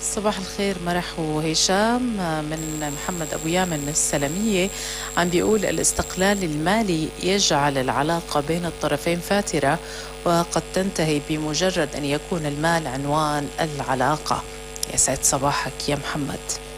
صباح الخير مرح وهشام. من محمد أبو يامن من السلمية، عم بيقول الاستقلال المالي يجعل العلاقة بين الطرفين فاترة، وقد تنتهي بمجرد أن يكون المال عنوان العلاقة. يسعد صباحك يا محمد.